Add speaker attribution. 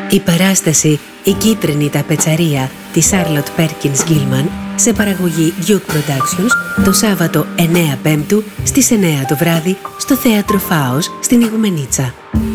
Speaker 1: Η παράσταση «Η κίτρινη ταπετσαρία» της Charlotte Perkins Gilman σε παραγωγή Duke Productions το Σάββατο 9 Πέμπτου στις 9 το βράδυ στο Θέατρο Φάος στην Ιγουμενίτσα.